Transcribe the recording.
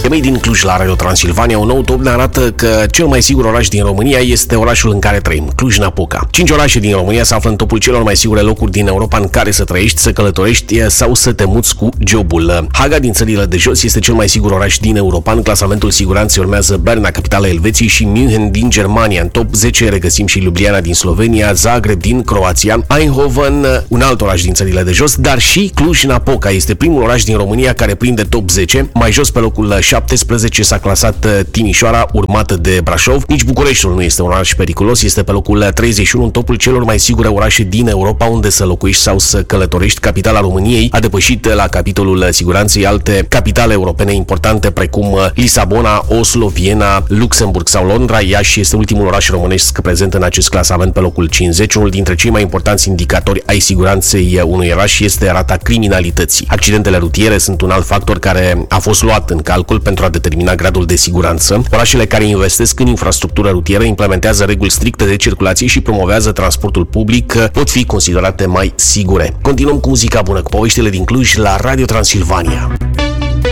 Femei din Cluj la Radio Transilvania, un nou top ne arată că cel mai sigur oraș din România este orașul în care trăim, Cluj-Napoca. 5 orașe din România se află în topul celor mai sigure locuri din Europa în care să trăiești, să călătorești sau să te muți cu jobul. Haga din țările de jos este cel mai sigur oraș din Europa. În clasamentul siguranței urmează Berna, capitala Elveției, și München din Germania. În top 10 regăsim și Ljubljana din Slovenia, Zagreb din Croația, Eindhoven, un alt oraș din țările de jos, dar și Cluj-Napoca este primul oraș din România care prinde top 10. Mai jos, pe locul 17, s-a clasat Timișoara, urmată de Brașov. Nici Bucureștiul nu este un oraș periculos, este pe locul 31 în topul celor mai sigure orașe din Europa unde să locuiești sau să călătorești. Capitala României a depășit la capitolul siguranței alte capitale europene importante precum Lisabona, Oslo, Viena, Luxemburg sau Londra. Iași este ultimul oraș românesc prezent în acest clasament pe locul 50. Unul dintre cei mai importanți indicatori ai siguranței unui oraș este rata criminalității. Accidentele rutiere sunt un alt factor care a fost luat în calcul pentru a determina gradul de siguranță. Orașele care investesc în infrastructură rutieră, implementează reguli stricte de circulație și promovează transportul public pot fi considerate mai sigure. Continuăm cu muzica bună, cu poveștile din Cluj la Radio Transilvania.